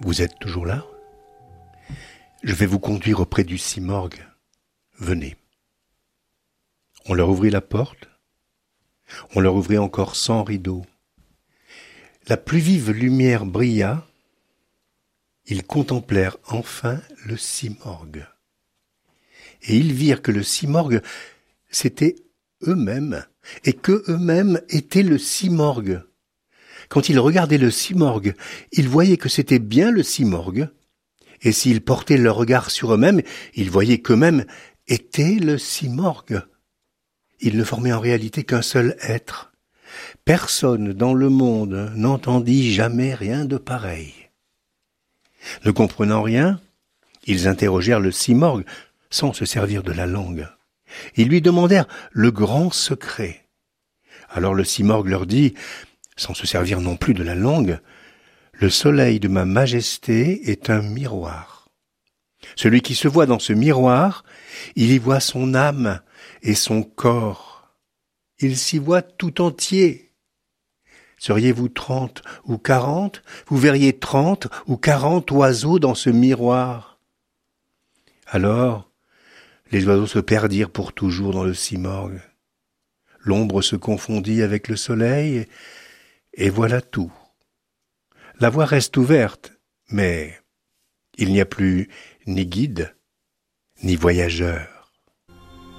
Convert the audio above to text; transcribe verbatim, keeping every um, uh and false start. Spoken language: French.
Vous êtes toujours là? Je vais vous conduire auprès du Simorgue. Venez. On leur ouvrit la porte. On leur ouvrit encore sans rideau. La plus vive lumière brilla. Ils contemplèrent enfin le Simorgue. Et ils virent que le Simorgue, c'était eux-mêmes, et que eux-mêmes étaient le Simorgue. Quand ils regardaient le Simorgue, ils voyaient que c'était bien le Simorgue, et s'ils portaient leur regard sur eux-mêmes, ils voyaient qu'eux-mêmes étaient le Simorgue. Ils ne formaient en réalité qu'un seul être. Personne dans le monde n'entendit jamais rien de pareil. Ne comprenant rien, ils interrogèrent le Simorgue sans se servir de la langue. Ils lui demandèrent le grand secret. Alors le Simorgue leur dit, sans se servir non plus de la langue, « Le soleil de ma majesté est un miroir. Celui qui se voit dans ce miroir, il y voit son âme et son corps. Il s'y voit tout entier. Seriez-vous trente ou quarante, vous verriez trente ou quarante oiseaux dans ce miroir. » Alors, les oiseaux se perdirent pour toujours dans le Simorgue. L'ombre se confondit avec le soleil, et voilà tout. La voie reste ouverte, mais il n'y a plus ni guide, ni voyageur.